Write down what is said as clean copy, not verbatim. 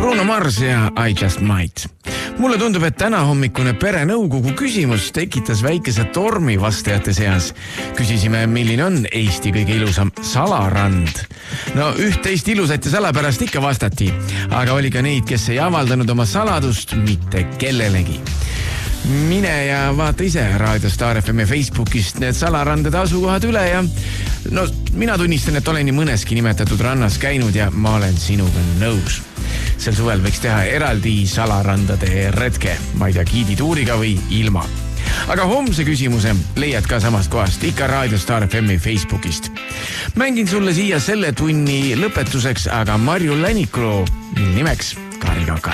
Bruno Mars ja I Just Might. Mulle tundub, et täna hommikune perenõukogu küsimus tekitas väikese tormi vastajate seas. Küsisime, milline on Eesti kõige ilusam salarand. No üht-teist ilusat ja salapärast ikka vastati, aga oli ka neid, kes ei avaldanud oma saladust mitte kellelegi. Mine ja vaata ise Raadio Star FM Facebookist need salarandade asukohad üle ja mina tunnistan, et olen nii mõneski nimetatud rannas käinud ja ma olen sinuga nõus. Sel suvel võiks teha eraldi salarandade retke, ma ei tea, giidituuriga või ilma. Aga homse küsimuse leiad ka samast kohast, ikka Raadio Star FM Facebookist. Mängin sulle siia selle tunni lõpetuseks aga Marju Läniku nimeks Kari Kakar.